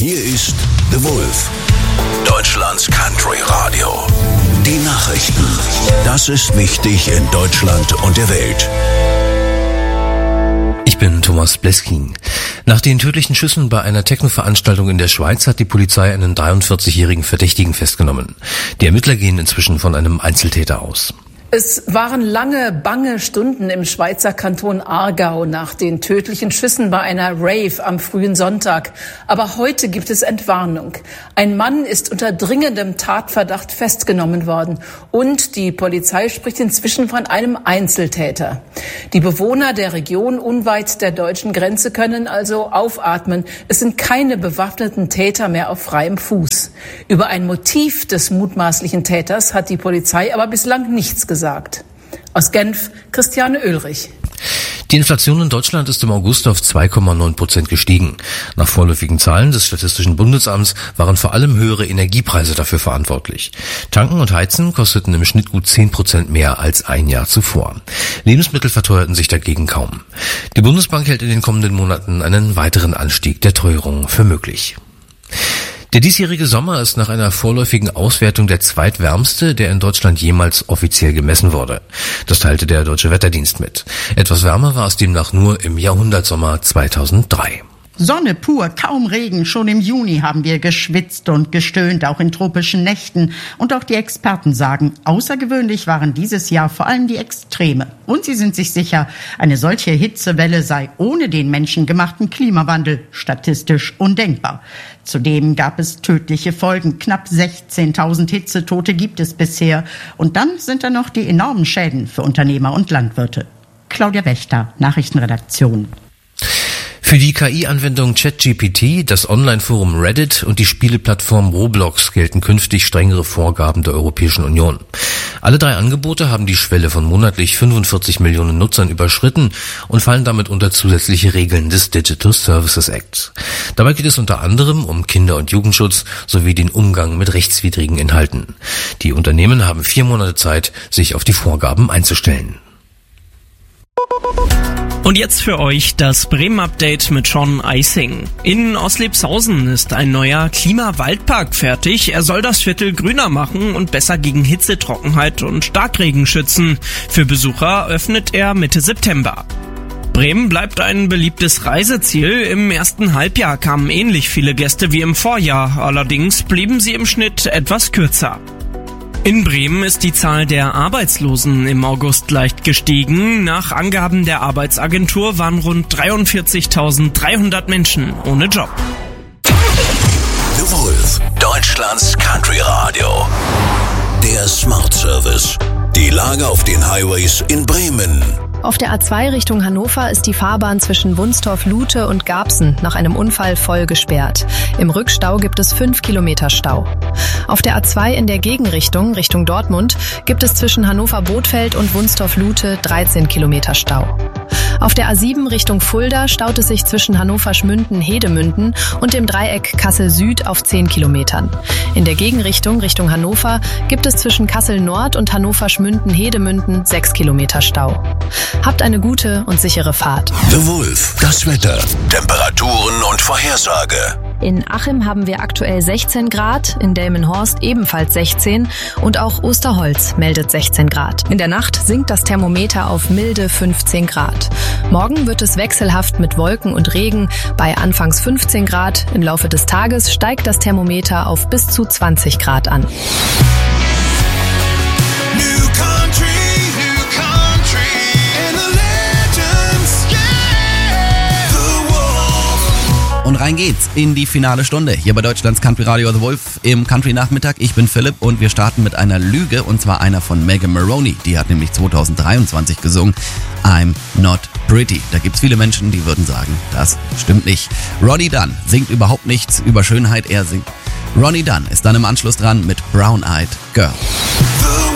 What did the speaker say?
Hier ist The Wolf, Deutschlands Country Radio. Die Nachrichten. Das ist wichtig in Deutschland und der Welt. Ich bin Thomas Bleskin. Nach den tödlichen Schüssen bei einer Techno-Veranstaltung in der Schweiz hat die Polizei einen 43-jährigen Verdächtigen festgenommen. Die Ermittler gehen inzwischen von einem Einzeltäter aus. Es waren lange, bange Stunden im Schweizer Kanton Aargau nach den tödlichen Schüssen bei einer Rave am frühen Sonntag. Aber heute gibt es Entwarnung. Ein Mann ist unter dringendem Tatverdacht festgenommen worden. Und die Polizei spricht inzwischen von einem Einzeltäter. Die Bewohner der Region unweit der deutschen Grenze können also aufatmen. Es sind keine bewaffneten Täter mehr auf freiem Fuß. Über ein Motiv des mutmaßlichen Täters hat die Polizei aber bislang nichts gesagt. Aus Genf, Christiane Oehlrich. Die Inflation in Deutschland ist im August auf 2,9% gestiegen. Nach vorläufigen Zahlen des Statistischen Bundesamts waren vor allem höhere Energiepreise dafür verantwortlich. Tanken und Heizen kosteten im Schnitt gut 10% mehr als ein Jahr zuvor. Lebensmittel verteuerten sich dagegen kaum. Die Bundesbank hält in den kommenden Monaten einen weiteren Anstieg der Teuerung für möglich. Der diesjährige Sommer ist nach einer vorläufigen Auswertung der zweitwärmste, der in Deutschland jemals offiziell gemessen wurde. Das teilte der Deutsche Wetterdienst mit. Etwas wärmer war es demnach nur im Jahrhundertsommer 2003. Sonne pur, kaum Regen. Schon im Juni haben wir geschwitzt und gestöhnt, auch in tropischen Nächten. Und auch die Experten sagen, außergewöhnlich waren dieses Jahr vor allem die Extreme. Und sie sind sich sicher, eine solche Hitzewelle sei ohne den menschengemachten Klimawandel statistisch undenkbar. Zudem gab es tödliche Folgen. Knapp 16.000 Hitzetote gibt es bisher. Und dann sind da noch die enormen Schäden für Unternehmer und Landwirte. Claudia Wächter, Nachrichtenredaktion. Für die KI-Anwendung ChatGPT, das Online-Forum Reddit und die Spieleplattform Roblox gelten künftig strengere Vorgaben der Europäischen Union. Alle drei Angebote haben die Schwelle von monatlich 45 Millionen Nutzern überschritten und fallen damit unter zusätzliche Regeln des Digital Services Acts. Dabei geht es unter anderem um Kinder- und Jugendschutz sowie den Umgang mit rechtswidrigen Inhalten. Die Unternehmen haben 4 Monate Zeit, sich auf die Vorgaben einzustellen. Und jetzt für euch das Bremen-Update mit Sean Eising. In Oslepshausen ist ein neuer Klimawaldpark fertig. Er soll das Viertel grüner machen und besser gegen Hitze, Trockenheit und Starkregen schützen. Für Besucher öffnet er Mitte September. Bremen bleibt ein beliebtes Reiseziel. Im ersten Halbjahr kamen ähnlich viele Gäste wie im Vorjahr. Allerdings blieben sie im Schnitt etwas kürzer. In Bremen ist die Zahl der Arbeitslosen im August leicht gestiegen. Nach Angaben der Arbeitsagentur waren rund 43.300 Menschen ohne Job. The Wolf, Deutschlands Country Radio. Der Smart Service. Die Lage auf den Highways in Bremen. Auf der A2 Richtung Hannover ist die Fahrbahn zwischen Wunstorf-Lute und Garbsen nach einem Unfall voll gesperrt. Im Rückstau gibt es 5 Kilometer Stau. Auf der A2 in der Gegenrichtung, Richtung Dortmund, gibt es zwischen Hannover-Bothfeld und Wunstorf-Lute 13 Kilometer Stau. Auf der A7 Richtung Fulda staut es sich zwischen Hannover-Schmünden-Hedemünden und dem Dreieck Kassel-Süd auf 10 Kilometern. In der Gegenrichtung, Richtung Hannover, gibt es zwischen Kassel-Nord und Hannover-Schmünden-Hedemünden 6 Kilometer Stau. Habt eine gute und sichere Fahrt. The Wolf, das Wetter, Temperaturen und Vorhersage. In Achim haben wir aktuell 16 Grad, in Delmenhorst ebenfalls 16 und auch Osterholz meldet 16 Grad. In der Nacht sinkt das Thermometer auf milde 15 Grad. Morgen wird es wechselhaft mit Wolken und Regen bei anfangs 15 Grad. Im Laufe des Tages steigt das Thermometer auf bis zu 20 Grad an. Und rein geht's in die finale Stunde hier bei Deutschlands Country Radio The Wolf im Country Nachmittag. Ich bin Philipp und wir starten mit einer Lüge und zwar einer von Megan Maroney. Die hat nämlich 2023 gesungen I'm Not Pretty. Da gibt's viele Menschen, die würden sagen, das stimmt nicht. Ronnie Dunn singt überhaupt nichts über Schönheit, er singt. Ronnie Dunn ist dann im Anschluss dran mit Brown Eyed Girl.